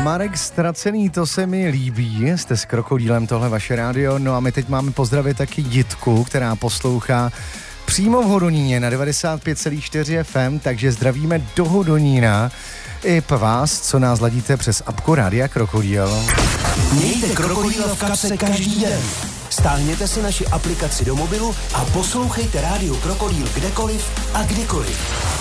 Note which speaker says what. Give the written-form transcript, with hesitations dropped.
Speaker 1: Marek Ztracený, to se mi líbí, jste s Krokodýlem, tohle vaše rádio, no a my teď máme pozdravit taky Jitku, která poslouchá přímo v Hodoníně na 95,4 FM, takže zdravíme do Hodonína i vás, co nás ladíte přes apku Rádia Krokodýl.
Speaker 2: Mějte Krokodýla v kapse každý den. Stáhněte si naši aplikaci do mobilu a poslouchejte Rádio Krokodýl kdekoliv a kdykoliv.